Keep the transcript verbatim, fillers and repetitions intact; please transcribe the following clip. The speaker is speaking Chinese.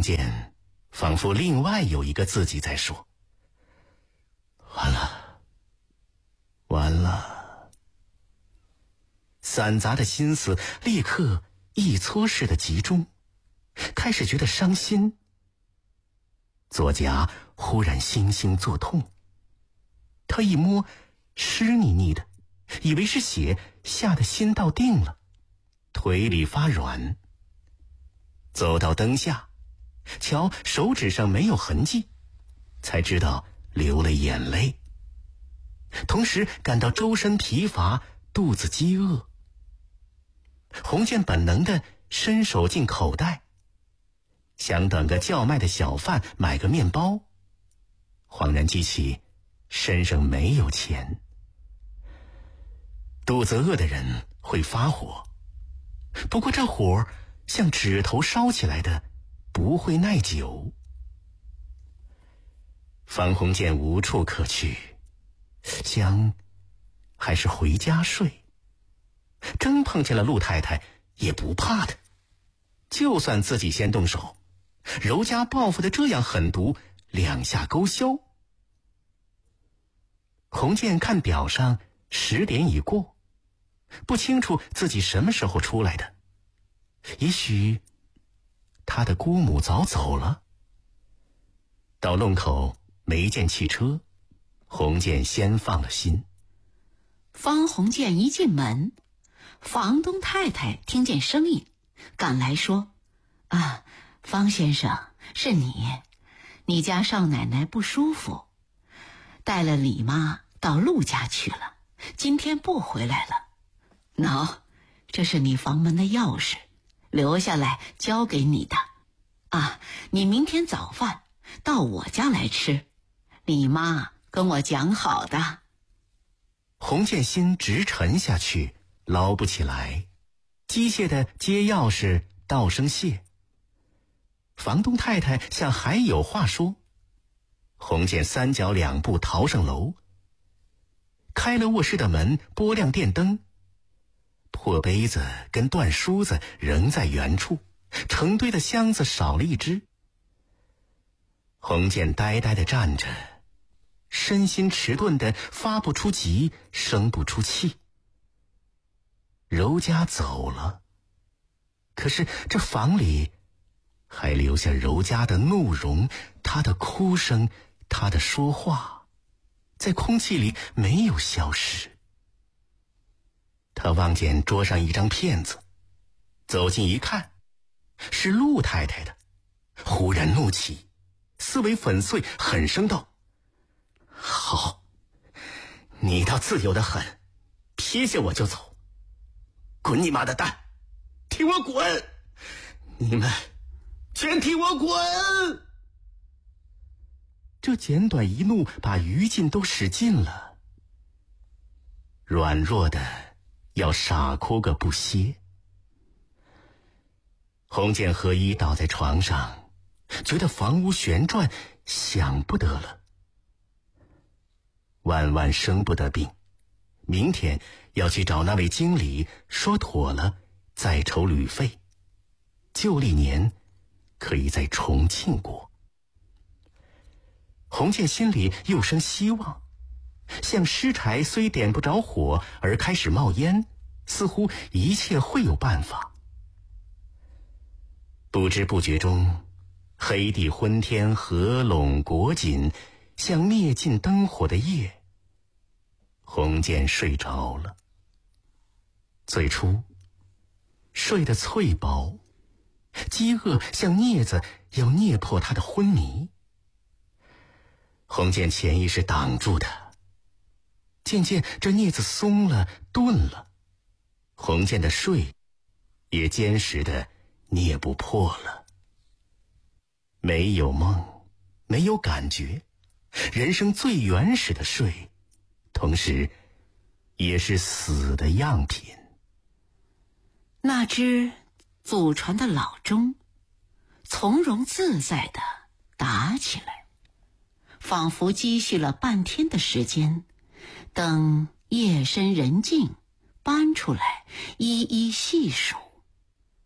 建仿佛另外有一个自己在说：完了，完了。散杂的心思立刻一撮似的集中，开始觉得伤心。左颊忽然星星作痛，他一摸，湿腻腻的，以为是血，吓得心倒定了，腿里发软。走到灯下，瞧手指上没有痕迹，才知道流了眼泪，同时感到周身疲乏，肚子饥饿。洪建本能地伸手进口袋，想等个叫卖的小贩买个面包，恍然记起身上没有钱。肚子饿的人会发火，不过这火像指头烧起来的，不会耐久。方鸿渐无处可去，想还是回家睡。真碰见了陆太太也不怕的，就算自己先动手，柔家报复的这样狠毒，两下勾销。洪建看表上十点已过，不清楚自己什么时候出来的，也许他的姑母早走了。到弄口没见汽车，洪建先放了心。 方鸿渐一进门，房东太太听见声音赶来说：啊，方先生，是你，你家少奶奶不舒服，带了李妈到陆家去了，今天不回来了。喏，这是你房门的钥匙，留下来交给你的。啊，你明天早饭到我家来吃，李妈跟我讲好的。 洪建心直沉下去，捞不起来，机械的接钥匙，道声谢。房东太太像还有话说，洪建三脚两步逃上楼，开了卧室的门，拨亮电灯。破杯子跟断梳子仍在原处，成堆的箱子少了一只。洪建呆呆地站着，身心迟钝的发不出急，生不出气。柔家走了，可是这房里还留下柔家的怒容，她的哭声，她的说话，在空气里没有消失。他望见桌上一张片子，走近一看，是陆太太的，忽然怒气，思维粉碎，狠声道：好，你倒自由得很，撇下我就走，滚你妈的蛋，替我滚，你们全替我滚。这简短一怒把余劲都使尽了，软弱的要傻哭个不歇。洪建合一倒在床上，觉得房屋旋转，想不得了。万万生不得病，明天要去找那位经理说妥了，再筹旅费，旧历年可以在重庆过。洪建心里又生希望，像尸柴虽点不着火而开始冒烟，似乎一切会有办法。不知不觉中，黑地昏天，合拢裹紧，像灭尽灯火的夜。洪建睡着了。最初睡得脆薄，饥饿像镊子要啮破他的昏迷。洪建潜意识挡住他，渐渐这镊子松了，钝了，洪建的睡也坚实的啮不破了。没有梦，没有感觉，人生最原始的睡，同时也是死的样品。 那只祖传的老钟从容自在地打起来，仿佛积蓄了半天的时间，等夜深人静搬出来一一细数。